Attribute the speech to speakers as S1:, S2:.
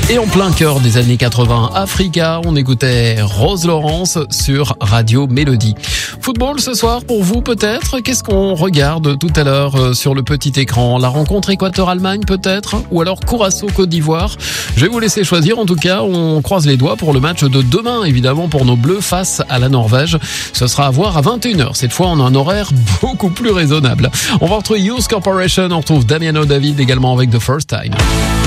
S1: Et en plein cœur des années 80, Africa, on écoutait Rose Laurence sur Radio Mélodie. Football ce soir pour vous peut-être. Qu'est-ce qu'on regarde tout à l'heure sur le petit écran? La rencontre Équateur-Allemagne peut-être? Ou alors Curaçao-Côte d'Ivoire? Je vais vous laisser choisir. En tout cas, on croise les doigts pour le match de demain, évidemment, pour nos Bleus face à la Norvège. Ce sera à voir à 21h. Cette fois, on a un horaire beaucoup plus raisonnable. On va retrouver Youth Corporation. On retrouve Damiano David également avec The First Time.